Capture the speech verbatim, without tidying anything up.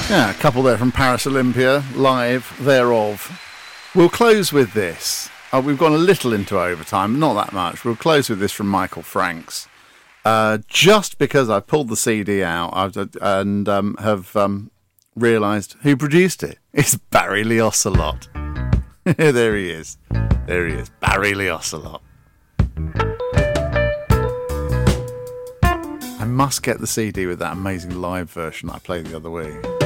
Yeah, a couple there from Paris Olympia, live thereof. We'll close with this. Uh, we've gone a little into overtime, not that much. We'll close with this from Michael Franks. Uh, just because I've pulled the C D out I've, and um, have um, realised who produced it. It's Barry Lee Ocelot. There he is. There he is. Barry Lee Ocelot. I must get the C D with that amazing live version I played the other week.